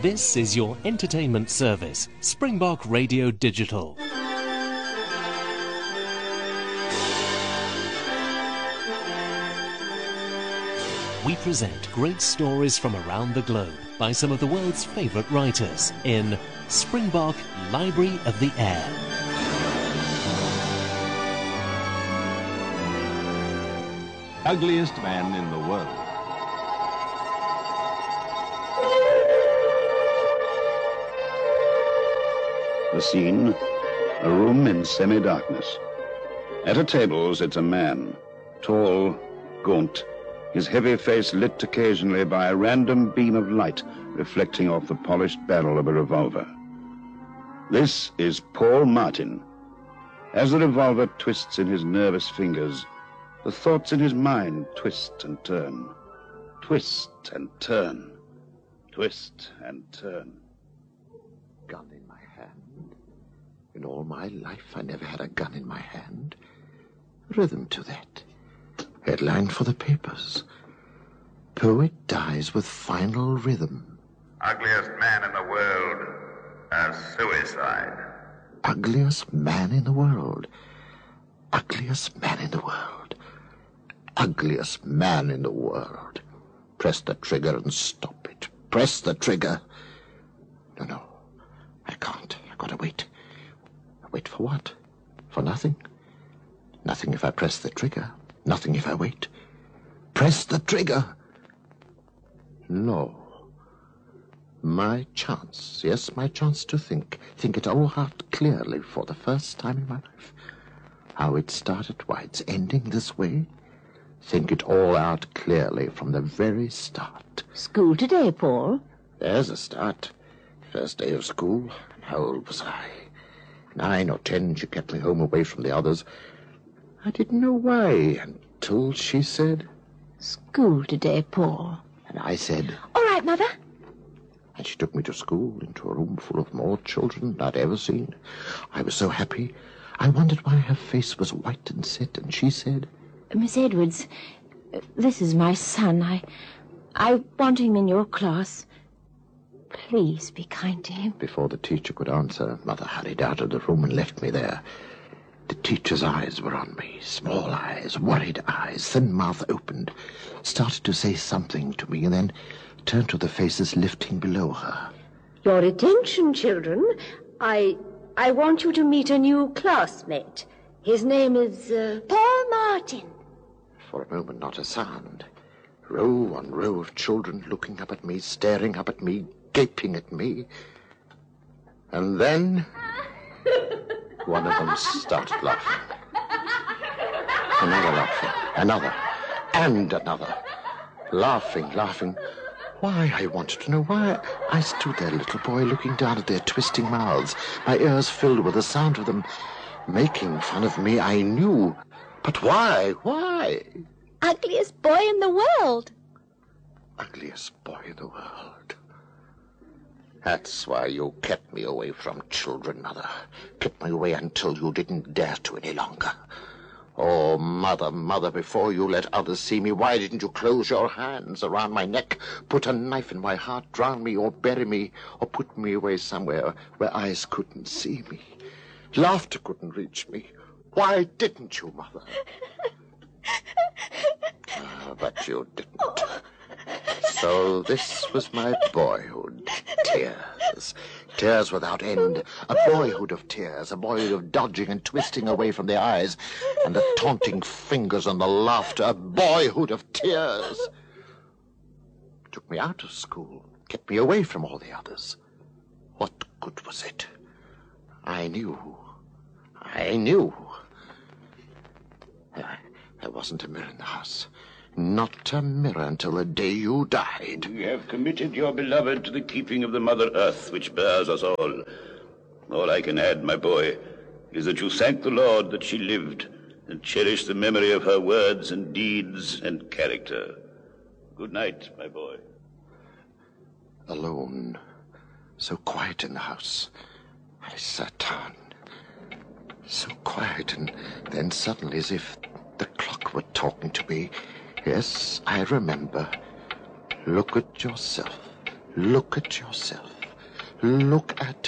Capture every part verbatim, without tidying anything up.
This is your entertainment service, Springbok Radio Digital. We present great stories from around the globe by some of the world's favourite writers in Springbok Library of the Air. Ugliest man in the world. The scene, a room in semi-darkness. At a table sits a man, tall, gaunt, his heavy face lit occasionally by a random beam of light reflecting off the polished barrel of a revolver. This is Paul Martin. As the revolver twists in his nervous fingers, the thoughts in his mind twist and turn, twist and turn, twist and turn. Gun in my hand. In all my life, I never had a gun in my hand. Rhythm to that. Headline for the papers. Poet dies with final rhythm. Ugliest man in the world. A suicide. Ugliest man in the world. Ugliest man in the world. Ugliest man in the world. Press the trigger and stop it. Press the trigger. No, no. I can't. I've got to wait. Wait for what? For nothing. Nothing if I press the trigger. Nothing if I wait. Press the trigger. No. My chance. Yes, my chance to think. Think it all out clearly for the first time in my life. How it started, why it's ending this way. Think it all out clearly from the very start. School today, Paul? There's a start. First day of school. How old was I? Nine or ten. She kept me home away from the others. I didn't know why until she said... School today, Paul. And I said... All right, Mother. And she took me to school, into a room full of more children I'd ever seen. I was so happy. I wondered why her face was white and set, and she said... Miss Edwards, this is my son. I, I want him in your class. Please be kind to him. Before the teacher could answer, Mother hurried out of the room and left me there. The teacher's eyes were on me, small eyes, worried eyes, thin mouth opened, started to say something to me, and then turned to the faces lifting below her. Your attention, children. I I want you to meet a new classmate. His name is uh, Paul Martin. For a moment, not a sound. Row on row of children looking up at me, staring up at me, gaping at me. And then... one of them started laughing. Another laughing. Another. And another. Laughing, laughing. Why, I wanted to know why. I stood there, little boy, looking down at their twisting mouths, my ears filled with the sound of them making fun of me, I knew. But why? Why? Ugliest boy in the world. Ugliest boy in the world. That's why you kept me away from children, Mother. Kept me away until you didn't dare to any longer. Oh, Mother, Mother, before you let others see me, why didn't you close your hands around my neck, put a knife in my heart, drown me or bury me, or put me away somewhere where eyes couldn't see me, laughter couldn't reach me? Why didn't you, Mother? Ah, but you didn't. So this was my boyhood. Tears. Tears without end. A boyhood of tears. A boyhood of dodging and twisting away from the eyes and the taunting fingers and the laughter. A boyhood of tears. Took me out of school. Kept me away from all the others. What good was it? I knew. I knew. There wasn't a mirror in the house. Not a mirror until the day you died. You have committed your beloved to the keeping of the Mother Earth, which bears us all. All I can add, my boy, is that you thank the Lord that she lived and cherish the memory of her words and deeds and character. Good night, my boy. Alone. So quiet in the house. I sat down. So quiet, and then suddenly, as if the clock were talking to me, yes, I remember. Look at yourself. Look at yourself. Look at...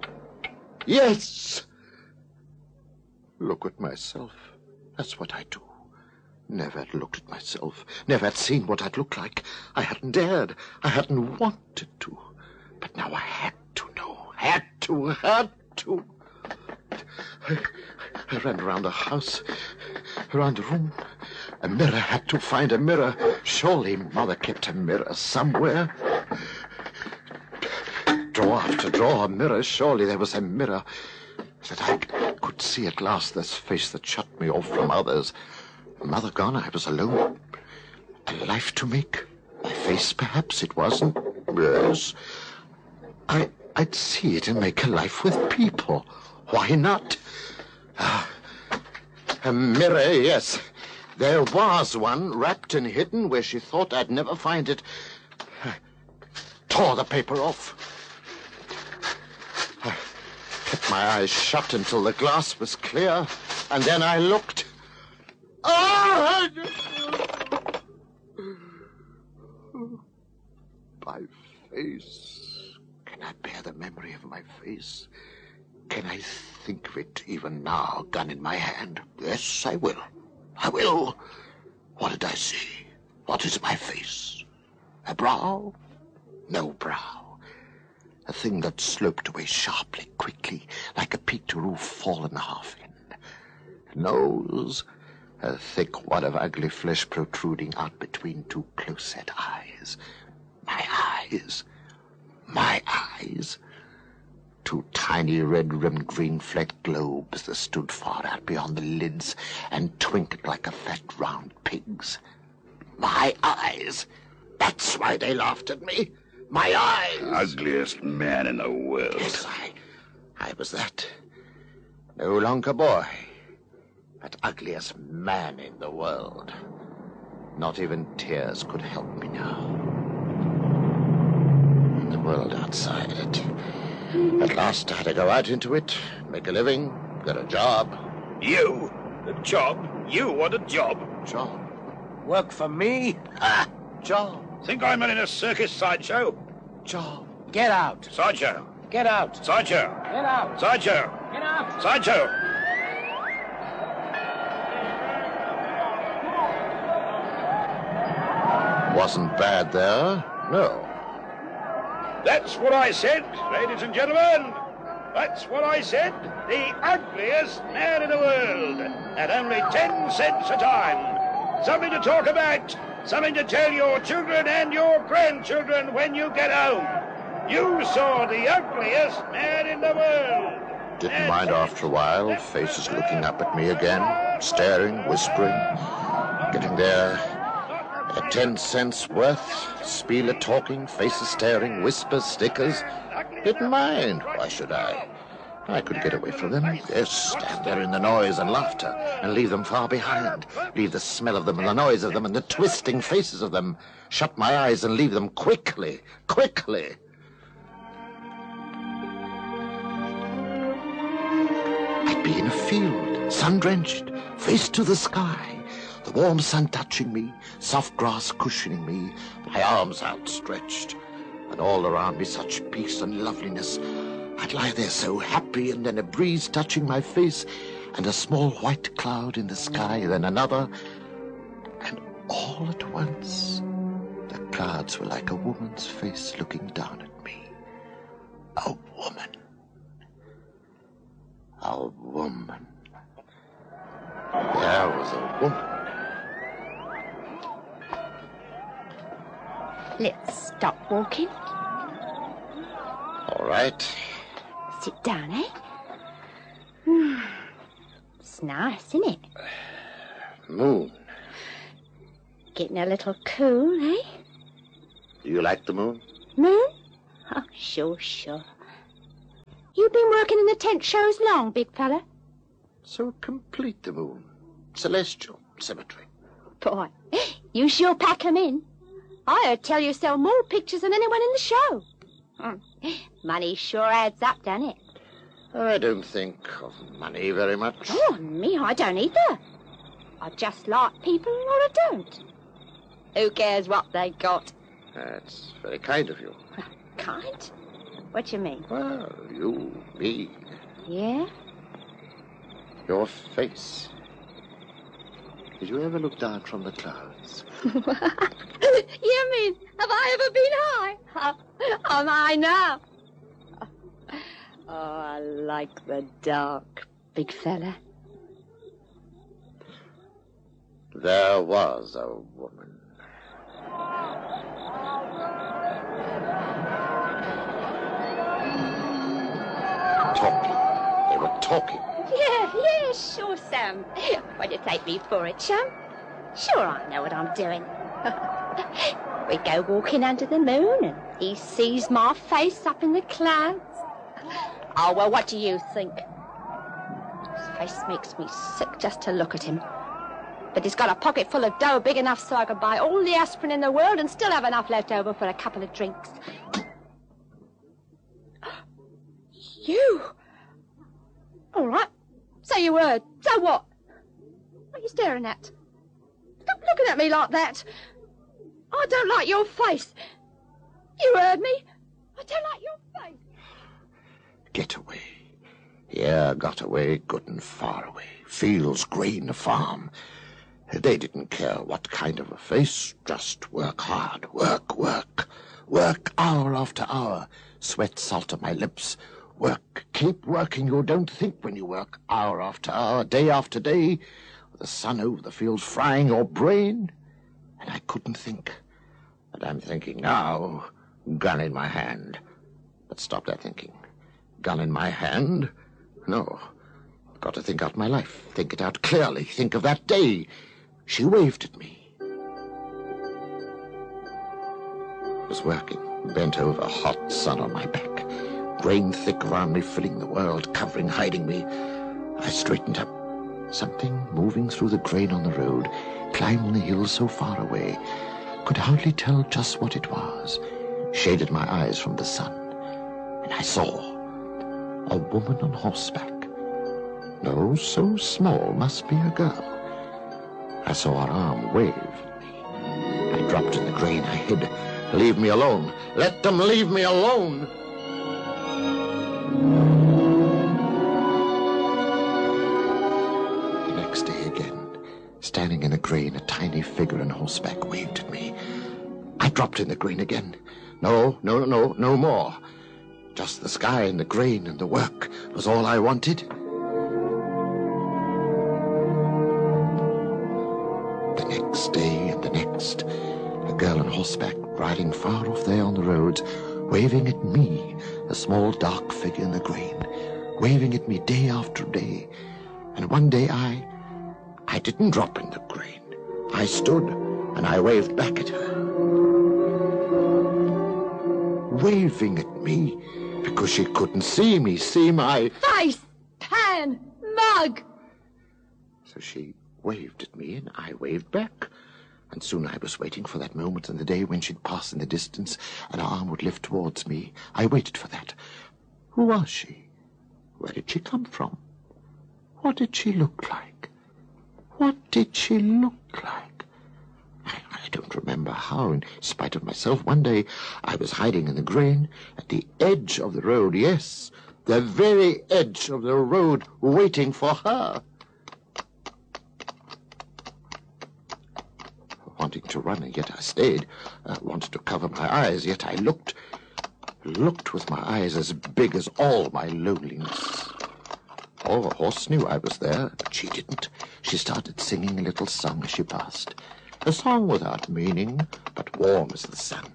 Yes! Look at myself. That's what I do. Never had looked at myself. Never had seen what I'd look like. I hadn't dared. I hadn't wanted to. But now I had to know. Had to, had to. I, I ran around the house, around the room. A mirror, had to find a mirror. Surely Mother kept a mirror somewhere. Drawer after drawer, mirror. Surely there was a mirror that I could see at last, this face that shut me off from others. Mother gone, I was alone. A life to make. My face, perhaps it wasn't. Yes. I, I'd see it and make a life with people. Why not? Ah, a mirror, yes. There was one, wrapped and hidden, where she thought I'd never find it. I tore the paper off. I kept my eyes shut until the glass was clear, and then I looked. Oh! My face. Can I bear the memory of my face? Can I think of it even now, gun in my hand? Yes, I will. I will. What did I see? What is my face? A brow? No brow. A thing that sloped away sharply, quickly, like a peaked roof fallen half in. Nose? A thick wad of ugly flesh protruding out between two close-set eyes. My eyes. My eyes. Two tiny red-rimmed green-flecked globes that stood far out beyond the lids and twinkled like a fat round pig's. My eyes. That's why they laughed at me. My eyes. Ugliest man in the world. Yes, I, I was that. No longer boy, but ugliest man in the world. Not even tears could help me now. In the world outside it. At last I had to go out into it, make a living, get a job. You? A job? You want a job? Job? Work for me? Ah, job. Think I'm in a circus sideshow? Job. Get out. Sideshow. Get out. Sideshow. Get out. Sideshow. Get out. Sideshow. Wasn't bad there, no. That's what I said, ladies and gentlemen. That's what I said. The ugliest man in the world. At only ten cents a time. Something to talk about. Something to tell your children and your grandchildren when you get home. You saw the ugliest man in the world. Didn't mind after a while, faces looking up at me again, staring, whispering, getting there. At ten cents worth, Spieler talking, faces staring, whispers, stickers. Didn't mind. Why should I? I could get away from them. Yes, stand there in the noise and laughter and leave them far behind. Leave the smell of them and the noise of them and the twisting faces of them. Shut my eyes and leave them quickly, quickly. I'd be in a field, sun-drenched, face to the sky. The warm sun touching me, soft grass cushioning me, my arms outstretched, and all around me such peace and loveliness. I'd lie there so happy, and then a breeze touching my face, and a small white cloud in the sky, then another, and all at once the clouds were like a woman's face looking down at me. A woman. A woman. There was a woman. Let's stop walking. All right. Sit down, eh? Hmm. It's nice, isn't it? Moon. Getting a little cool, eh? Do you like the moon? Moon? Oh, sure, sure. You been working in the tent shows long, big fella? So complete, the moon. Celestial symmetry. Boy, you sure pack 'em in. I heard tell you sell more pictures than anyone in the show. Hmm. Money sure adds up, doesn't it? I don't think of money very much. Oh, me, I don't either. I just like people or I don't. Who cares what they got? That's very kind of you. Kind? What do you mean? Well, you, me, Yeah? your face. Did you ever look down from the clouds? You mean, have I ever been high? How, how am I now? Oh, I like the dark, big fella. There was a woman. Talking. They were talking. Yeah, yeah, sure, Sam. What do you take me for, a chum? Sure, I know what I'm doing. We go walking under the moon, and he sees my face up in the clouds. Oh, well, what do you think? His face makes me sick just to look at him. But he's got a pocket full of dough big enough so I could buy all the aspirin in the world and still have enough left over for a couple of drinks. You? All right. Say your word. So what? What are you staring at? Stop looking at me like that. I don't like your face. You heard me. I don't like your face. Get away. Yeah, got away, good and far away. Fields, grain, a farm. They didn't care what kind of a face. Just work hard. Work, work. Work hour after hour. Sweat salt on my lips. Work. Keep working. You don't think when you work hour after hour, day after day. The sun over the fields frying your brain. And I couldn't think. And I'm thinking now, gun in my hand. But stop that thinking. Gun in my hand? No. Got to think out my life. Think it out clearly. Think of that day. She waved at me. I was working, bent over, hot sun on my back. Grain thick around me, filling the world, covering, hiding me. I straightened up. Something moving through the grain on the road, climbing the hill so far away. Could hardly tell just what it was. Shaded my eyes from the sun. And I saw a woman on horseback. No, so small, must be a girl. I saw her arm wave at me. I dropped in the grain. I hid. Leave me alone. Let them leave me alone. The next day again, standing in the grain, a tiny figure on horseback waved at me. I dropped in the grain again. No, no, no, no more. Just the sky and the grain and the work was all I wanted. The next day and the next, a girl on horseback riding far off there on the roads, waving at me, a small dark figure in the grain, waving at me day after day. And one day I, I didn't drop in the grain. I stood and I waved back at her. Waving at me because she couldn't see me, see my Face, pan, mug. So she waved at me and I waved back. And soon I was waiting for that moment in the day when she'd pass in the distance and her arm would lift towards me. I waited for that. Who was she? Where did she come from? What did she look like? What did she look like? I, I don't remember how, in spite of myself. One day I was hiding in the grain at the edge of the road. Yes, the very edge of the road, waiting for her. Wanting to run, and yet I stayed. I wanted to cover my eyes, yet I looked, looked with my eyes as big as all my loneliness. Oh, the horse knew I was there, but she didn't. She started singing a little song as she passed. A song without meaning, but warm as the sun.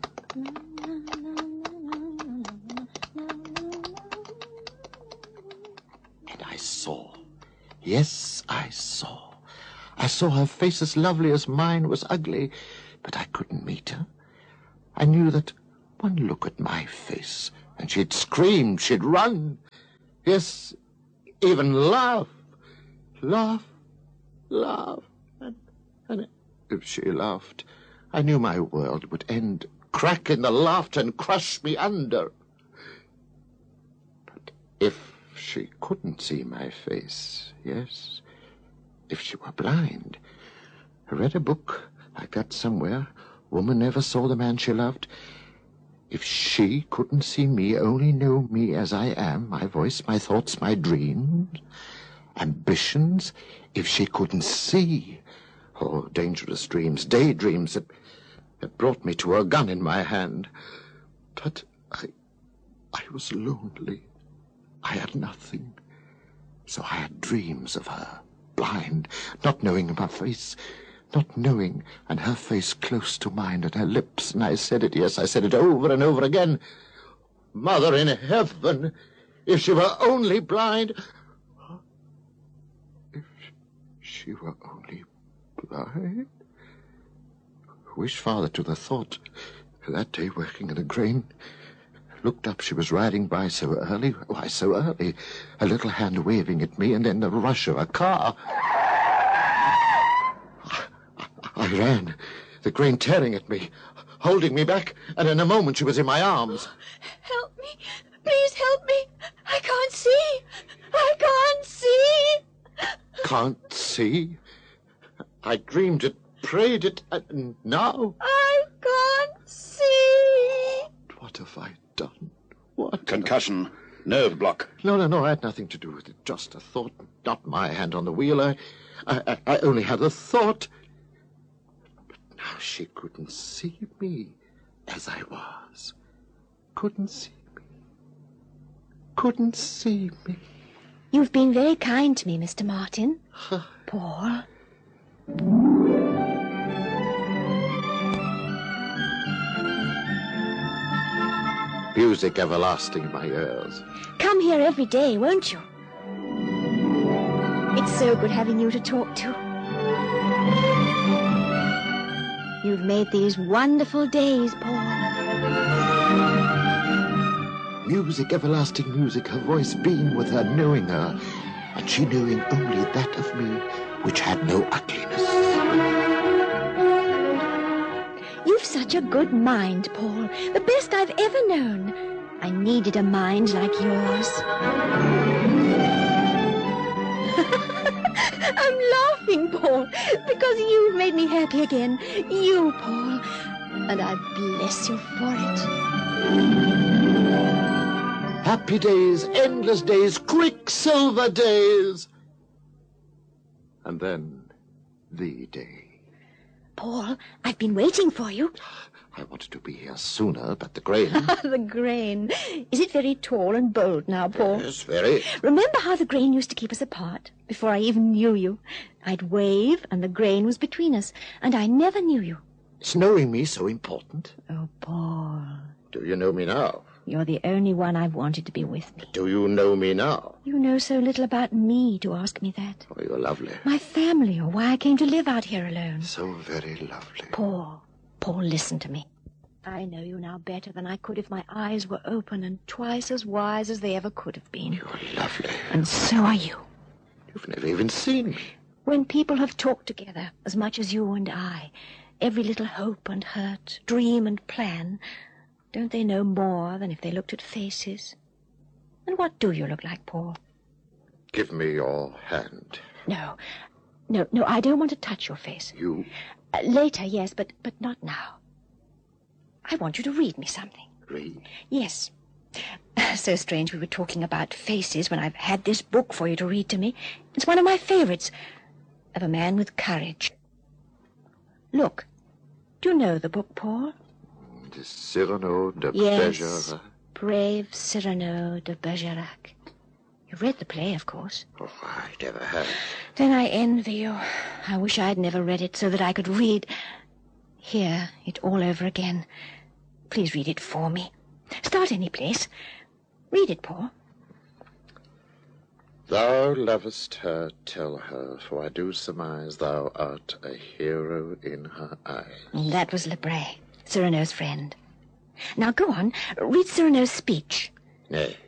And I saw, yes, I saw. I saw her face as lovely as mine was ugly, but I couldn't meet her. I knew that one look at my face, and she'd scream, she'd run. Yes, even laugh, laugh, laugh. And, and if she laughed, I knew my world would end, crack in the laughter and crush me under. But if she couldn't see my face, yes, if she were blind. I read a book like that somewhere. woman ever saw the man she loved? If she couldn't see me, only know me as I am, my voice, my thoughts, my dreams, ambitions, if she couldn't see, oh, dangerous dreams, daydreams that, that brought me to a gun in my hand. But I, I was lonely. I had nothing. So I had dreams of her, blind, not knowing her face, not knowing, and her face close to mine, and her lips, and I said it, yes, I said it over and over again. Mother in heaven, if she were only blind, if she were only blind. Wish father to the thought, that day working in a grain. Looked up, she was riding by so early. Why so early? A little hand waving at me, and then the rush of a car. I ran, the grain tearing at me, holding me back, and in a moment she was in my arms. Help me. Please help me. I can't see. I can't see. Can't see? I dreamed it, prayed it, and now... I can't see. What have I done? What? Concussion. Nerve block. No, no, no, I had nothing to do with it. Just a thought, not my hand on the wheel. I, I, I only had a thought. Now she couldn't see me as I was. Couldn't see me. Couldn't see me. You've been very kind to me, Mister Martin. Paul. Music everlasting in my ears. Come here every day, won't you? It's so good having you to talk to. You've made these wonderful days, Paul. Music, everlasting music, her voice being with her, knowing her, and she knowing only that of me which had no ugliness. You've such a good mind, Paul. The best I've ever known. I needed a mind like yours. I'm laughing, Paul, because you've made me happy again. You, Paul. And I bless you for it. Happy days, endless days, quicksilver days. And then the day. Paul, I've been waiting for you. I wanted to be here sooner, but the grain... The grain. Is it very tall and bold now, Paul? Yes, very. Remember how the grain used to keep us apart, before I even knew you? I'd wave, and the grain was between us, and I never knew you. Is knowing me so important? Oh, Paul. Do you know me now? You're the only one I've wanted to be with me. Do you know me now? You know so little about me to ask me that. Oh, you're lovely. My family, or why I came to live out here alone. So very lovely. Paul, Paul, listen to me. I know you now better than I could if my eyes were open and twice as wise as they ever could have been. You're lovely. And so are you. You've never even seen me. When people have talked together, as much as you and I, every little hope and hurt, dream and plan, don't they know more than if they looked at faces? And what do you look like, Paul? Give me your hand. No, no, no, I don't want to touch your face. You? Uh, later, yes, but, but not now. I want you to read me something. Read? Yes. So strange we were talking about faces when I've had this book for you to read to me. It's one of my favorites, of a man with courage. Look. Do you know the book, Paul? The Cyrano de yes, Bergerac. Brave Cyrano de Bergerac. You've read the play, of course. Oh, I never have. Then I envy you. I wish I'd never read it so that I could read... hear it all over again. Please read it for me. Start any place. Read it, Paul. Thou lovest her, tell her, for I do surmise thou art a hero in her eyes. That was Lebray, Cyrano's friend. Now go on, read Cyrano's speech. Nay,